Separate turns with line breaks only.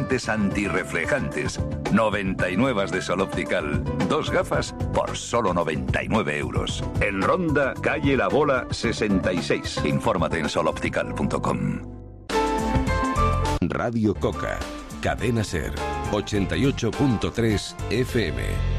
lentes antirreflejantes. 99 de Sol Optical. 2 gafas por solo 99 euros. En Ronda, calle La Bola 66. Infórmate en soloptical.com.
Radio Coca, Cadena Ser, 88.3 FM.